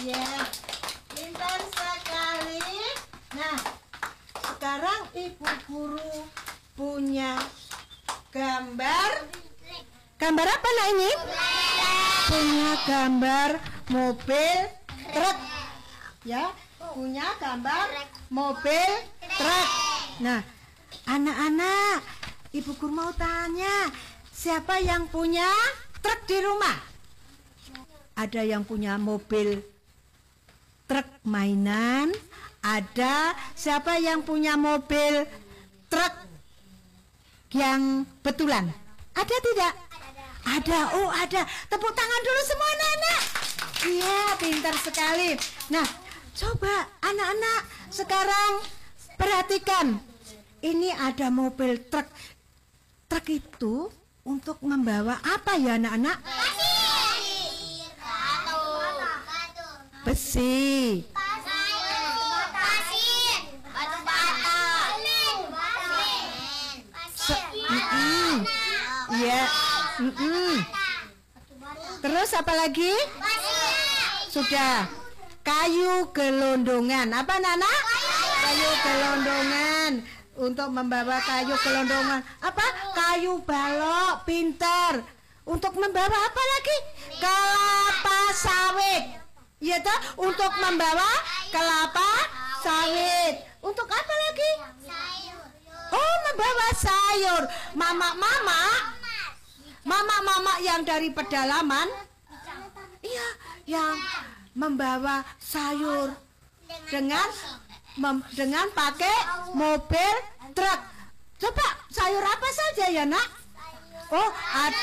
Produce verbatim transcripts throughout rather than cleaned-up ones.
Ya, pintar sekali. Nah, sekarang Ibu Guru punya gambar. Gambar apa nak ini? Punya gambar mobil truk. Ya, punya gambar mobil truk. Nah, anak-anak, Ibu Guru mau tanya, siapa yang punya truk di rumah? Ada yang punya mobil truk mainan, ada siapa yang punya mobil truk yang betulan? Ada tidak? Ada, oh ada. Tepuk tangan dulu semua anak-anak. Iya, pintar sekali. Nah, coba anak-anak sekarang perhatikan. Ini ada mobil truk. Truk itu untuk membawa apa ya anak-anak? Besi. Iya. Terus apa lagi? Sudah. Kayu gelondongan. Apa anak-anak? Kayu gelondongan. Untuk membawa kayu gelondongan. Apa? Kayu balok. Pintar. Untuk membawa apa lagi? Kelapa sawit. Iya toh? Untuk membawa kelapa sawit. Untuk apa lagi? Oh, membawa sayur. Mama-mama, mama-mama yang dari pedalaman, iya, yang membawa sayur dengan mem, dengan pakai mobil truk. Coba sayur apa saja ya nak? Oh, ad,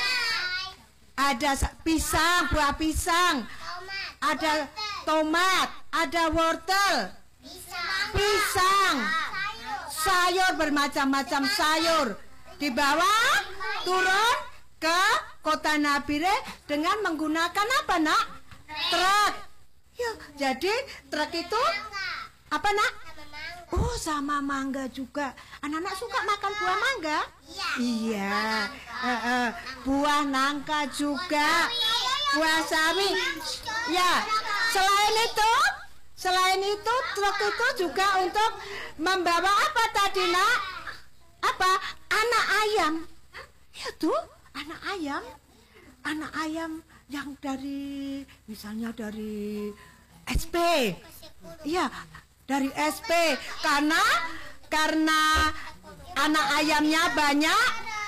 ada pisang, buah pisang, ada tomat, ada wortel, pisang, sayur bermacam-macam sayur. Dibawa turun ke kota Nabire dengan menggunakan apa nak? Truk. Ya, jadi truk itu apa nak? Oh, sama mangga juga. Anak-anak suka makan buah mangga? Iya. Uh, uh, buah nangka juga. Buah sawi. Ya. Selain itu, selain itu truk itu juga untuk membawa apa tadi nak? Apa? Anak ayam. Ya tuh, anak ayam. Anak ayam yang dari misalnya dari S P. Iya, dari S P. Karena karena anak ayamnya banyak.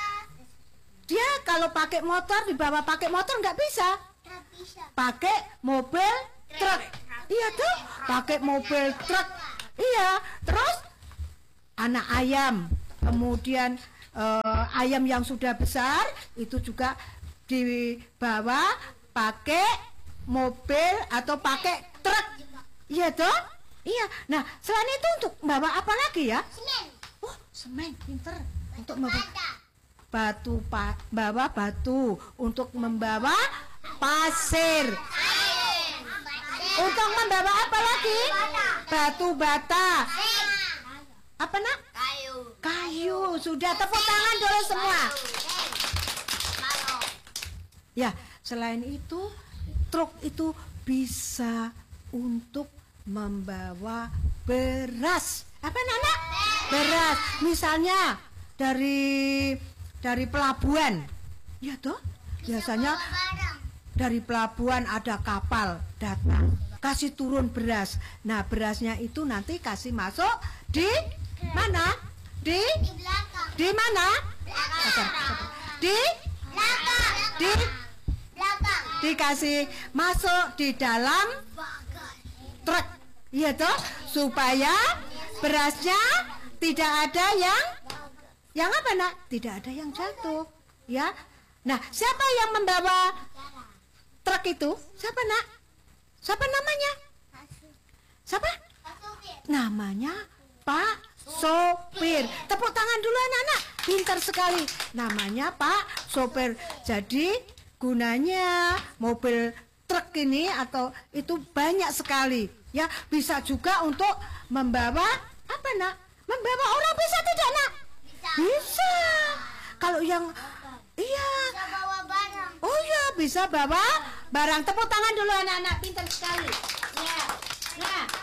Dia kalau pakai motor, dibawa pakai motor nggak bisa. Pakai mobil truk. Iya tuh, pakai mobil truk. Iya, terus anak ayam. Kemudian uh, ayam yang sudah besar itu juga dibawa pakai mobil atau pakai truk. Iya toh? Iya. Nah, selain itu untuk bawa apa lagi ya? Semen. Oh, semen, pinter. Untuk membawa batu, pa, bawa batu. Untuk membawa pasir. Untuk membawa apa lagi? Batu bata. Apa nak? Kayu. Kayu. Sudah, tepuk tangan dulu semua. Ya, selain itu truk itu bisa untuk membawa beras. Apa nak? Beras. Misalnya dari dari pelabuhan. Ya toh? Biasanya dari pelabuhan ada kapal datang, kasih turun beras. Nah, berasnya itu nanti kasih masuk di mana? Di di mana? Di di dikasih masuk di dalam truk. Iya toh, supaya berasnya tidak ada yang yang apa nak? Tidak ada yang jatuh. Ya. Nah, siapa yang membawa truk itu? Siapa nak? Siapa namanya? Siapa? Namanya Pak Sopir. Tepuk tangan dulu anak-anak. Pintar sekali. Namanya Pak Sopir. Jadi gunanya mobil truk ini atau itu banyak sekali. Ya, bisa juga untuk membawa apa nak? Membawa orang bisa tidak nak? Bisa. Bisa. Kalau yang iya. Bisa bawa barang. Oh iya, bisa bawa barang. Tepuk tangan dulu anak-anak, pintar sekali. Ya. Ya.